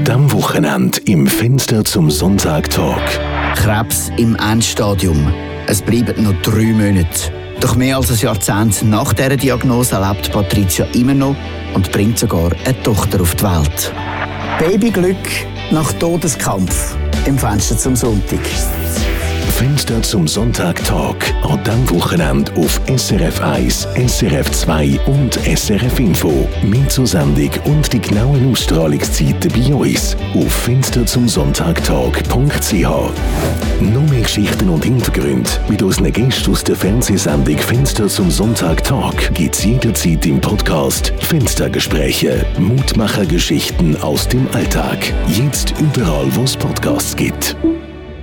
diesem Wochenende im Fenster zum Sonntag-Talk. Krebs im Endstadium. Es bleiben noch 3 Monate. Doch mehr als ein Jahrzehnt nach dieser Diagnose lebt Patricia immer noch und bringt sogar eine Tochter auf die Welt. Babyglück nach Todeskampf im Fenster zum Sonntag. Fenster zum Sonntag-Talk an diesem Wochenende auf SRF 1, SRF 2 und SRF Info. Mehr zur Sendung und die genauen Ausstrahlungszeiten bei uns auf fensterzumsonntagtalk.ch. Noch mehr Geschichten und Hintergründe mit unseren Gästen aus der Fernsehsendung Fenster zum Sonntag-Talk gibt es jederzeit im Podcast Fenstergespräche. Mutmacher-Geschichten aus dem Alltag. Jetzt überall, wo es Podcasts gibt.